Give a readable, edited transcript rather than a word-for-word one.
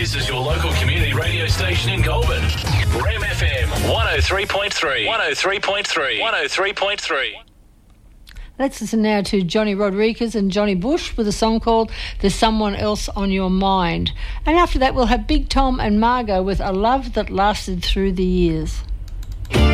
This is your local community radio station in Goulburn. Ram FM 103.3. 103.3. 103.3. Let's listen now to Johnny Rodriguez and Johnny Bush with a song called There's Someone Else on Your Mind. And after that, we'll have Big Tom and Margot with A Love That Lasted Through the Years.